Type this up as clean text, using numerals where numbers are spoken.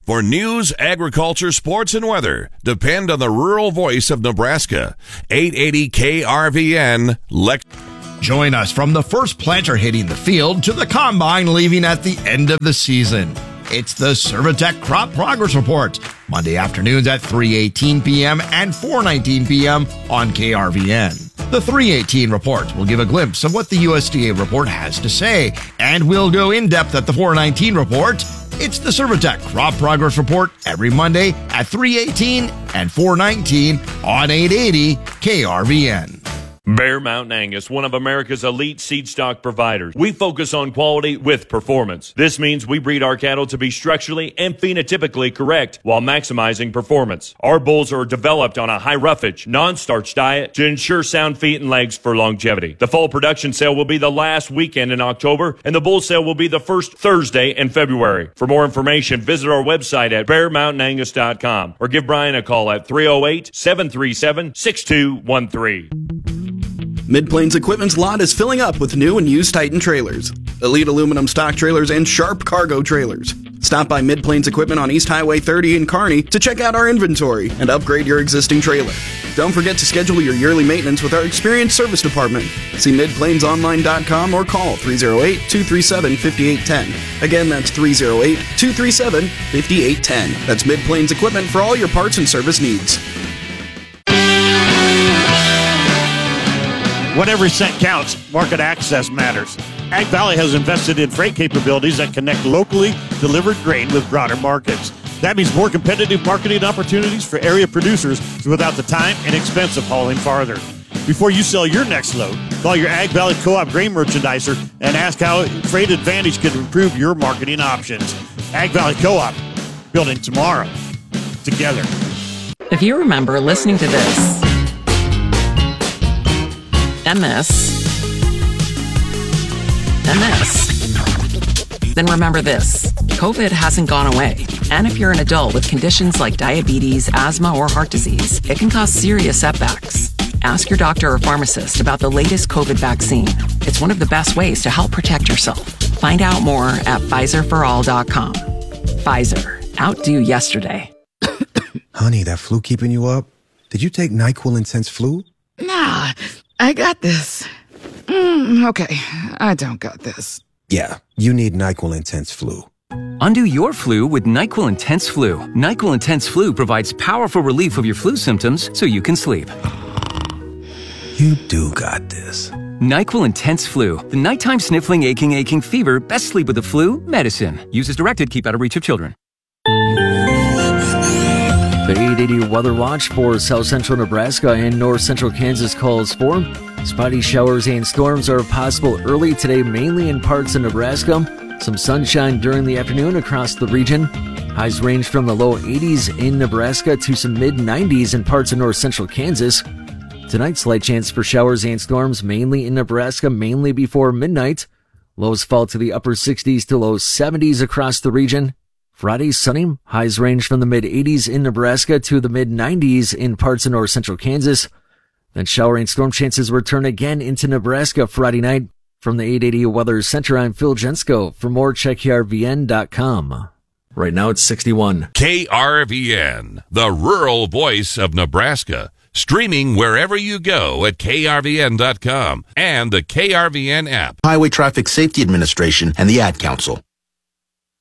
For news, agriculture, sports, and weather, depend on the rural voice of Nebraska. 880 KRVN. Join us from the first planter hitting the field to the combine leaving at the end of the season. It's the Servitech Crop Progress Report, Monday afternoons at 3:18 p.m. and 4:19 p.m. on KRVN. The 3:18 report will give a glimpse of what the USDA report has to say, and we'll go in depth at the 4:19 report. It's the Servitech Crop Progress Report every Monday at 3:18 and 4:19 on 880 KRVN. Bear Mountain Angus, one of America's elite seed stock providers. We focus on quality with performance. This means we breed our cattle to be structurally and phenotypically correct while maximizing performance. Our bulls are developed on a high roughage, non-starch diet to ensure sound feet and legs for longevity. The fall production sale will be the last weekend in October, and the bull sale will be the first Thursday in February. For more information, visit our website at bearmountainangus.com or give Brian a call at 308-737-6213. Mid-Plains Equipment's lot is filling up with new and used Titan trailers, Elite aluminum stock trailers, and Sharp cargo trailers. Stop by Mid-Plains Equipment on East Highway 30 in Kearney to check out our inventory and upgrade your existing trailer. Don't forget to schedule your yearly maintenance with our experienced service department. See midplainsonline.com or call 308-237-5810. Again, that's 308-237-5810. That's Mid-Plains Equipment for all your parts and service needs. When every cent counts, market access matters. Ag Valley has invested in freight capabilities that connect locally delivered grain with broader markets. That means more competitive marketing opportunities for area producers without the time and expense of hauling farther. Before you sell your next load, call your Ag Valley Co-op grain merchandiser and ask how Freight Advantage can improve your marketing options. Ag Valley Co-op, building tomorrow together. If you remember listening to this, then remember this. COVID hasn't gone away. And if you're an adult with conditions like diabetes, asthma, or heart disease, it can cause serious setbacks. Ask your doctor or pharmacist about the latest COVID vaccine. It's one of the best ways to help protect yourself. Find out more at PfizerForAll.com. Pfizer. Outdo yesterday. Honey, that flu keeping you up? Did you take NyQuil Intense Flu? Nah, I got this. Okay, I don't got this. Yeah, you need NyQuil Intense Flu. Undo your flu with NyQuil Intense Flu. NyQuil Intense Flu provides powerful relief of your flu symptoms so you can sleep. You do got this. NyQuil Intense Flu. The nighttime sniffling, aching fever. Best sleep with the flu. Medicine. Use as directed. Keep out of reach of children. The 880 Weather Watch for south central Nebraska and north central Kansas calls for spotty showers and storms are possible early today, mainly in parts of Nebraska. Some sunshine during the afternoon across the region. Highs range from the low 80s in Nebraska to some mid 90s in parts of north central Kansas. Tonight, slight chance for showers and storms mainly in Nebraska, mainly before midnight. Lows fall to the upper 60s to low 70s across the region. Friday, sunny. Highs range from the mid-80s in Nebraska to the mid-90s in parts of north central Kansas. Then shower and storm chances return again into Nebraska Friday night. From the 880 Weather Center, I'm Phil Jensko. For more, check KRVN.com. Right now, it's 61. KRVN, the rural voice of Nebraska. Streaming wherever you go at KRVN.com and the KRVN app. Highway Traffic Safety Administration and the Ad Council.